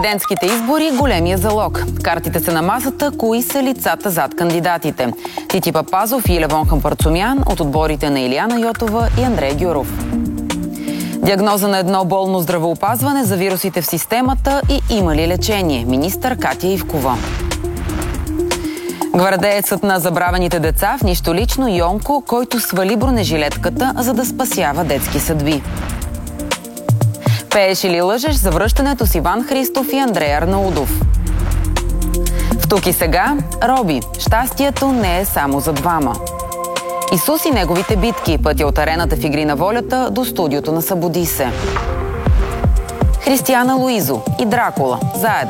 Президентските избори – големия залог. Картите са на масата, кои са лицата зад кандидатите. Тити Папазов и Левон Хампарцумян от отборите на Илияна Йотова и Андрей Гюров. Диагноза на едно болно здравеопазване за вирусите в системата и има ли лечение? Министър Катя Ивкова. Гвардеецът на забравените деца в нищо лично Йонко, който свали бронежилетката, за да спасява детски съдби. Пееш или лъжеш за връщането с Иван Христов и Андрей Арнаудов. В Тук и сега Роби. Щастието не е само за двама. Исус и неговите битки. Пътя от арената в Игри на волята до студиото на Събуди се. Християна Луизо и Дракула заедно.